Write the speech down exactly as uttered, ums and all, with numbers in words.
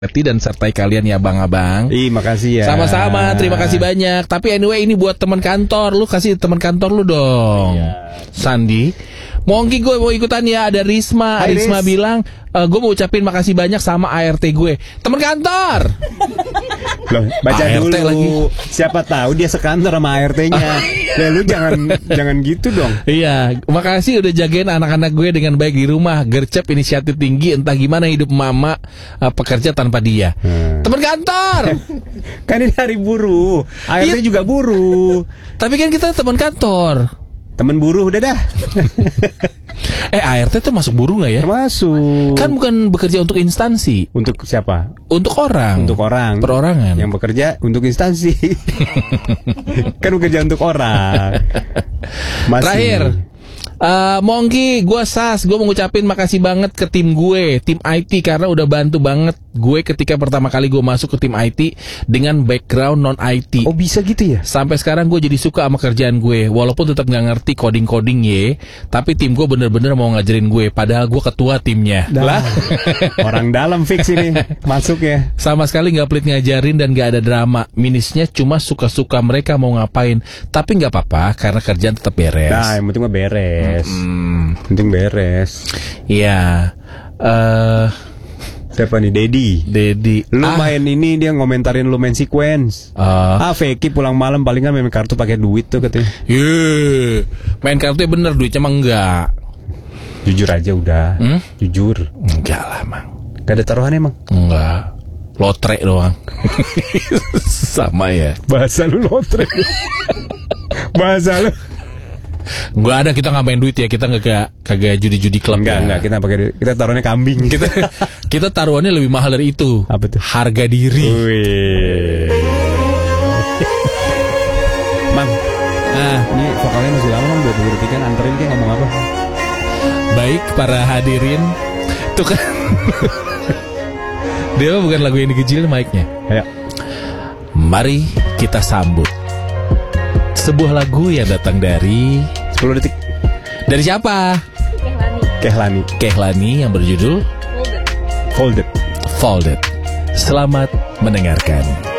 dan sertai kalian ya abang-abang. Ih, makasih ya. Sama-sama, terima kasih banyak. Tapi anyway ini buat teman kantor, lu kasih teman kantor lu dong. Iya. Sandi, Mongki gue mau ikutan ya. Ada Risma, Hai, Risma Riz. bilang e, gue mau ucapin makasih banyak sama A R T gue. Teman kantor. Loh, baca A R T dulu lagi. Siapa tahu dia sekantor sama A R T-nya. Ya lu jangan jangan gitu dong. Iya, makasih udah jagain anak-anak gue dengan baik di rumah. Gercep inisiatif tinggi, entah gimana hidup mama uh, pekerja tanpa dia. Hmm. Teman kantor. Kan ini hari buruh. A R T ya, juga buruh. Tapi kan kita teman kantor. Temen buruh udah dah. Eh A R T tuh masuk buruh gak ya? Termasuk. Kan bukan bekerja untuk instansi. Untuk siapa? Untuk orang. Untuk orang. Perorangan. Yang bekerja untuk instansi. Kan bekerja untuk orang. Masih. Terakhir Uh, Mongki, gue Sas, gue mau ngucapin makasih banget ke tim gue, tim I T, karena udah bantu banget gue ketika pertama kali gue masuk ke tim I T dengan background non I T. Oh bisa gitu ya? Sampai sekarang gue jadi suka sama kerjaan gue, walaupun tetap gak ngerti coding-coding ye, tapi tim gue bener-bener mau ngajarin gue, padahal gue ketua timnya. Lah, orang dalam fix ini masuk ya. Sama sekali gak pelit ngajarin dan gak ada drama. Minusnya cuma suka-suka mereka mau ngapain, tapi gak apa-apa karena kerjaan tetap beres. Nah, yang penting mah beres. Hmm. Penting beres. Iya. uh, Siapa nih? Dedi. Dedi. Lu ah. main ini, dia ngomentarin lu main sequence. uh. Ah Feki pulang malam palingan main kartu pakai duit tuh katanya. Yeay. Main kartunya bener, duitnya emang enggak. Jujur aja udah. hmm? Jujur. Enggak lah emang. Gak ada taruhannya emang? Enggak. Lotre doang. Sama ya. Bahasa lu lotre. Bahasa lu. Gak ada, kita nggak main duit ya, kita nggak kagak judi-judi klub. Enggak, ya. enggak, kita pakai kita taruhannya kambing. Kita kita taruhannya lebih mahal dari itu. Apa tuh? Harga diri. Wih. Bang, nah, ini vokalnya masih lama bang, buat buktikan anterin kayak ngomong apa? Baik para hadirin, tuh kan. Dia bukan lagu yang dikecilin mic-nya. Ayo. Mari kita sambut sebuah lagu yang datang dari sepuluh detik. Dari siapa? Kehlani. Kehlani. Kehlani yang berjudul Folded. Folded. Selamat mendengarkan.